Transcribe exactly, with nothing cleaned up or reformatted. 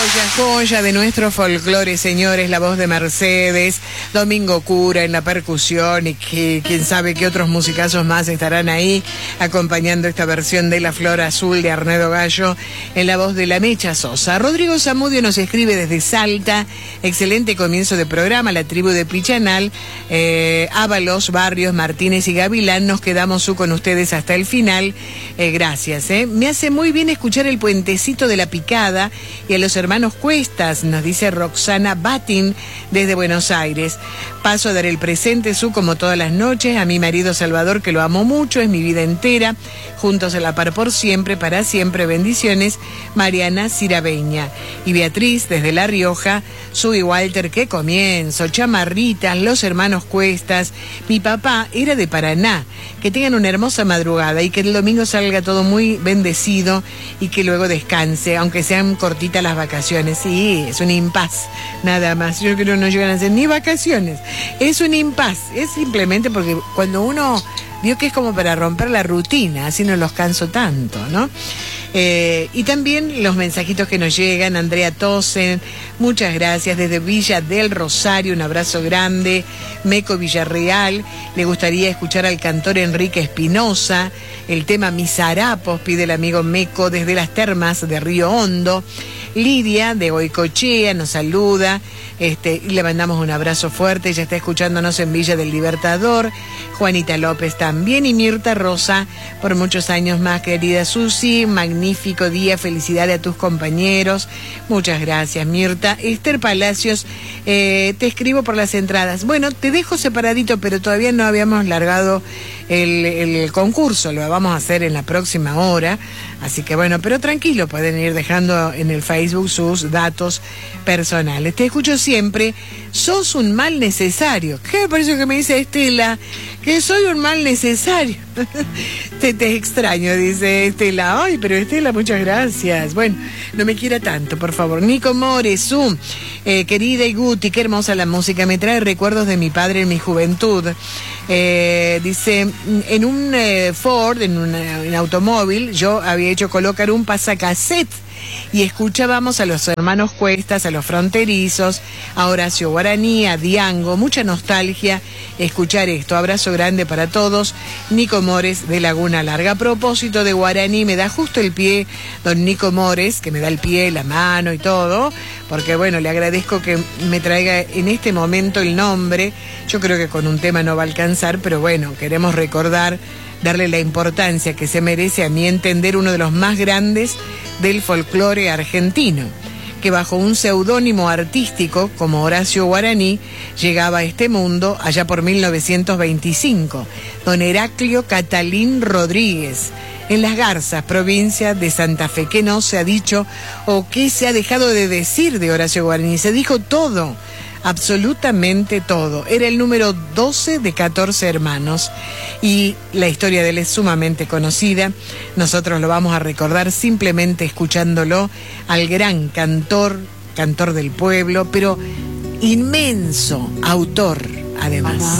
joya, joya de nuestro folclore, señores, la voz de Mercedes, Domingo Cura en la percusión y que quién sabe qué otros musicazos más estarán ahí acompañando esta versión de La Flor Azul de Arnedo Gallo en la voz de la Mecha Sosa. Rodrigo Zamudio nos escribe desde Salta, excelente comienzo de programa, la tribu de Pichanal, eh, Ábalos, Barrios, Martínez y Gavilán, nos quedamos su con ustedes hasta el final, eh, gracias. Eh. Me hace muy bien escuchar el puentecito de la picada y a los hermanos Cuestas, nos dice Roxana Batin desde Buenos Aires. Paso a dar el presente, su como todas las noches, a mi marido Salvador, que lo amo mucho, es mi vida entera, juntos a la par por siempre, para siempre, bendiciones, Mariana Cirabeña. Y Beatriz desde La Rioja, su y Walter, qué comienzo, Chamarritas, los hermanos Cuestas, mi papá era de Paraná, que tengan una hermosa madrugada y que el domingo salga todo muy bendecido y que luego descanse, aunque sean cortitas las vacaciones. Sí, es un impas, nada más. Yo creo que no llegan a ser ni vacaciones, es un impas, es simplemente porque cuando uno vio que es como para romper la rutina, así no los canso tanto, ¿no? Eh, y también los mensajitos que nos llegan, Andrea Tosen, muchas gracias, desde Villa del Rosario, un abrazo grande, Meco Villarreal, le gustaría escuchar al cantor Enrique Espinosa, el tema Mis Harapos, pide el amigo Meco desde las termas de Río Hondo. Lidia de Goicochea nos saluda, este, y le mandamos un abrazo fuerte, ella está escuchándonos en Villa del Libertador. Juanita López también y Mirta Rosa, por muchos años más, querida Susi, magnífico día, felicidades a tus compañeros, muchas gracias Mirta. Esther Palacios, eh, te escribo por las entradas, bueno, te dejo separadito, pero todavía no habíamos largado el, el concurso, lo vamos a hacer en la próxima hora, así que bueno, pero tranquilo, pueden ir dejando en el Facebook sus datos personales. Te escucho siempre, sos un mal necesario. ¿Qué me parece que me dice Estela? Que soy un mal necesario. te, te extraño, dice Estela. Ay, pero Estela, muchas gracias. Bueno, no me quiera tanto, por favor. Nico Mores, su eh, querida y Guti, qué hermosa la música. Me trae recuerdos de mi padre en mi juventud. Eh, dice, en un eh, Ford, en un en automóvil, yo había hecho colocar un pasacassette y escuchábamos a los hermanos Cuestas, a los Fronterizos, a Horacio Guaraní, a Diango, mucha nostalgia escuchar esto. Abrazo grande para todos. Nico Mores de Laguna Larga. A propósito de Guaraní, me da justo el pie don Nico Mores, que me da el pie, la mano y todo, porque bueno, le agradezco que me traiga en este momento el nombre. Yo creo que con un tema no va a alcanzar, pero bueno, queremos recordar, darle la importancia que se merece, a mi entender, uno de los más grandes del folclore argentino, que bajo un seudónimo artístico como Horacio Guaraní llegaba a este mundo allá por mil novecientos veinticinco, don Heraclio Catalín Rodríguez, en Las Garzas, provincia de Santa Fe. ¿Qué no se ha dicho o qué se ha dejado de decir de Horacio Guaraní? Se dijo todo, absolutamente todo. Era el número doce de catorce hermanos y la historia de él es sumamente conocida. Nosotros lo vamos a recordar simplemente escuchándolo al gran cantor, cantor del pueblo, pero inmenso autor además.